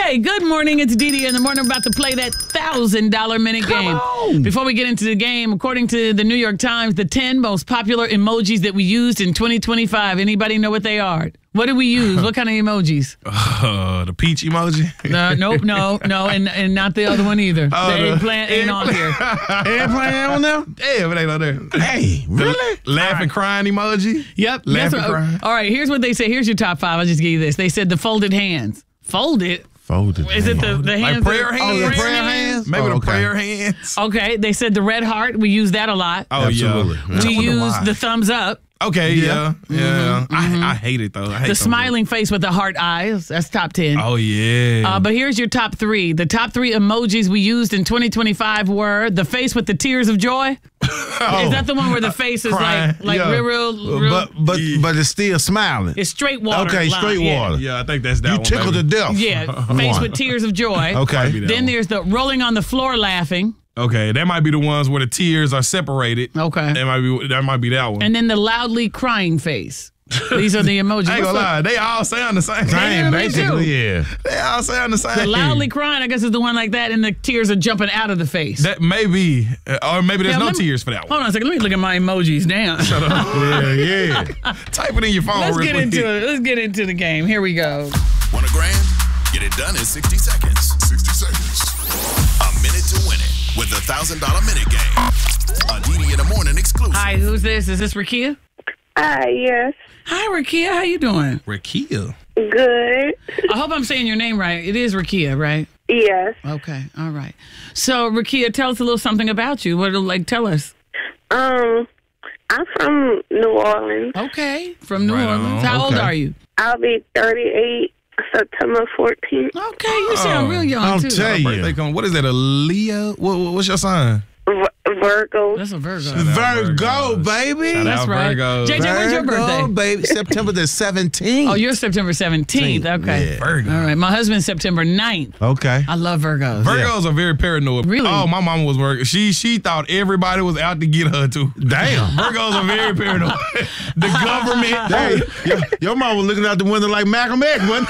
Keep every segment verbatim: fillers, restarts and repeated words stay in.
Hey, good morning. It's Dee Dee in the morning. We're about to play that one thousand dollar minute Come game. on. Before we get into the game, according to the New York Times, the ten most popular emojis that we used in twenty twenty-five. Anybody know what they are? What did we use? What kind of emojis? Uh, the peach emoji. Uh, nope, no, no, and and not the other one either. Oh, the the- eggplant ain't on here. Airplane ain't on there? Damn, it ain't on there. Hey, The really? laughing, crying emoji. Yep. Laughing, That's what- crying. all right, here's what they say. Here's your top five. I'll just give you this. They said the folded hands. Folded? Folded. Is it the, the hands? Like prayer that- hands? Oh, the prayer hands? Maybe Oh, the okay. prayer hands. Okay, they said the red heart. We use that a lot. Oh, Absolutely. yeah. Yeah. I we wonder use why. the thumbs up. Okay, yeah. Yeah. Mm-hmm, I, I hate it, though. I hate The them. smiling face with the heart eyes. That's top ten. Oh, yeah. Uh, but here's your top three. The top three emojis we used in twenty twenty-five were the face with the tears of joy. Is that the one where the face is Crying, like like yeah. real, real, real? But but Yeah. but it's still smiling. It's straight water. Okay, line, straight yeah. water. yeah, I think that's that You one. tickled to baby. death. Yeah, face One. with tears of joy. Okay. be that Then one. there's the rolling on the floor laughing. Okay, that might be the ones where the tears are separated. Okay. That might be that might be that one. And then the loudly crying face. These are the emojis. I ain't gonna What's lie, they all sound the same. Same, me too. basically, yeah. They all sound the same. the loudly crying, I guess, is the one like that, and the tears are jumping out of the face. That may be, uh, or maybe there's Yeah, no let me- tears for that one. Hold on a second. Let me look at my emojis down. Yeah, yeah. Type it in your phone Let's real get quick. into it. Let's get into the game. Here we go. Want a grand? Get it done in sixty seconds. sixty seconds. A minute to win it with the one thousand dollar minute game. A D D in the morning exclusive. Hi, who's this? Is this Rakia? Hi, yes. Hi, Rakia. How you doing? Rakia. Good. I hope I'm saying your name right. It is Rakia, right? Yes. Okay. All right. So, Rakia, tell us a little something about you. What, like, tell us. Um, I'm from New Orleans. Okay. From New Right Orleans. on. How old Okay. are you? I'll be thirty-eight September fourteenth. Okay. You sound real young, I'm too. telling Birthday you. come. What is that? A Leo? What, what- what's your sign? V- Virgo. That's a Virgo. Virgo, baby. Shout That's out right. Virgos. J J, when's your Virgo, birthday? baby. September the seventeenth. Oh, you're September seventeenth. Okay. Yeah. Virgo. All right. My husband's September ninth. Okay. I love Virgos. Virgos are very paranoid. Really? Oh, my mama was Virgo. She she thought everybody was out to get her too. Damn. Virgos are very paranoid. The government. Hey, your, your mom was looking out the window like Malcolm X, wasn't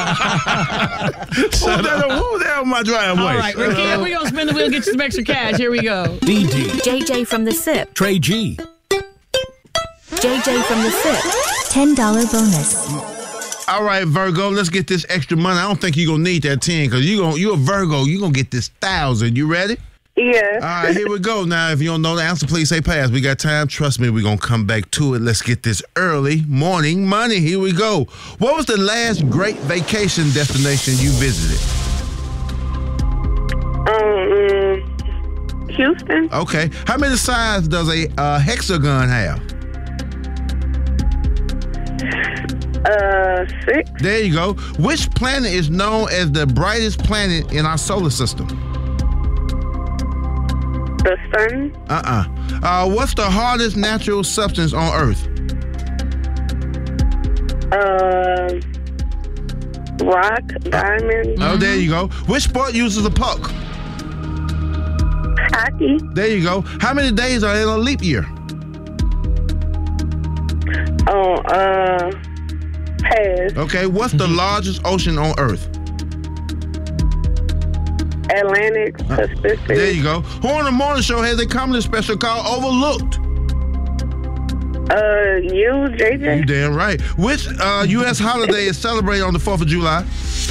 Who was that, who was that on my driveway? All right, Rakia, we're going to spin the wheel, get you some extra cash. Here we go. D D, J J from the S I P. Trey G, J J from the S I P. ten dollar bonus. All right, Virgo, let's get this extra money. I don't think you're going to need that ten because you gonna, you're a Virgo. You're going to get this thousand. You ready? Yes. All right, here we go. Now, if you don't know the answer, please say pass. We got time. Trust me, we're going to come back to it. Let's get this early morning money. Here we go. What was the last great vacation destination you visited? Um, Houston. Okay. How many sides does a uh, hexagon have? Uh, six. There you go. Which planet is known as the brightest planet in our solar system? The sun. Uh-uh. Uh, what's the hardest natural substance on Earth? Uh, rock. Diamond. Oh, there you go. Which sport uses a puck? Hockey. There you go. How many days are in a leap year? Oh, uh, pass. Okay. What's the largest ocean on Earth? Atlantic. Pacific. There you go. Who on the morning show has a comedy special called Overlooked? Uh, you, J J. You damn right. Which uh, U S holiday is celebrated on the fourth of July?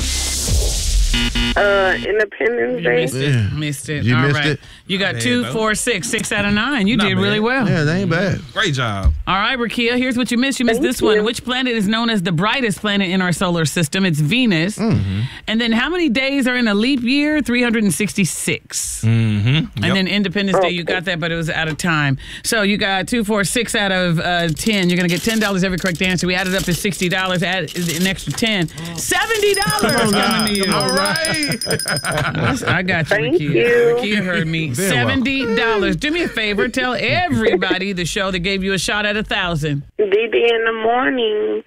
Uh, Independence You Day. missed it. Yeah. Missed it. You All missed right. it? You got Not two, bad, though. four, six, six out of nine. You Not did bad. really well. Yeah, that ain't bad. Great job. All right, Rakia, here's what you missed. You missed Thank this one. you. Which planet is known as the brightest planet in our solar system? It's Venus. Mm-hmm. And then how many days are in a leap year? three hundred sixty-six. Mm-hmm. And then Independence Day, you got that, but it was out of time. So you got two, four, six out of uh, ten. You're going to get ten dollars every correct answer. We added up to sixty dollars, add an extra ten. seventy dollars coming to you. All right. I got you, Thank Rakia. you. Rakia heard me. Very well. seventy dollars. Do me a favor. Tell everybody the show that gave you a shot at a thousand. D D in the morning.